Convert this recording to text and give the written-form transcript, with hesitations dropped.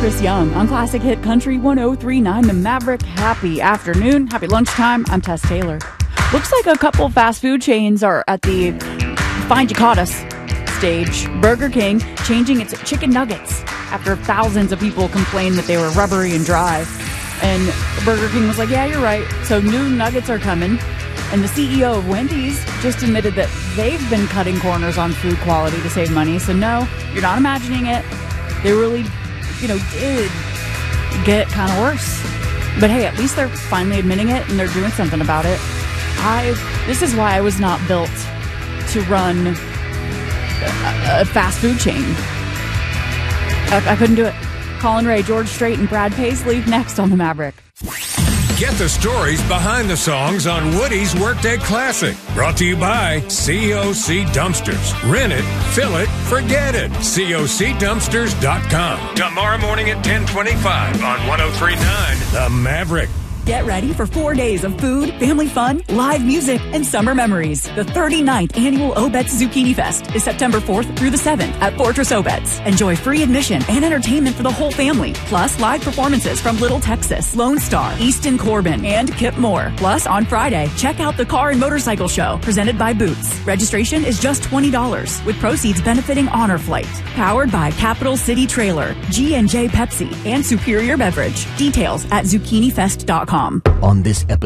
Chris Young on Classic Hit Country 103.9 The Maverick. Happy afternoon, happy lunchtime. I'm Tess Taylor. Looks like a couple fast food chains are at the Find You Caught Us stage. Burger King changing its chicken nuggets after thousands of people complained that they were rubbery and dry. And Burger King was like, yeah, you're right. So new nuggets are coming. And the CEO of Wendy's just admitted that they've been cutting corners on food quality to save money. So no, you're not imagining it. They really, did get kind of worse. But hey, at least they're finally admitting it and they're doing something about it. This is why I was not built to run a fast food chain. I couldn't do it. Colin Ray, George Strait, and Brad Paisley next on The Maverick. Get the stories behind the songs on Woody's Workday Classic. Brought to you by COC Dumpsters. Rent it, fill it, forget it. COCDumpsters.com. Tomorrow morning at 10:25 on 103.9 The Maverick. Get ready for 4 days of food, family fun, live music, and summer memories. The 39th annual Obetz Zucchini Fest is September 4th through the 7th at Fortress Obetz. Enjoy free admission and entertainment for the whole family, plus live performances from Little Texas, Lone Star, Easton Corbin, and Kip Moore. Plus, on Friday, check out the Car and Motorcycle Show presented by Boots. Registration is just $20, with proceeds benefiting Honor Flight. Powered by Capital City Trailer, G&J Pepsi, and Superior Beverage. Details at zucchinifest.com. On this episode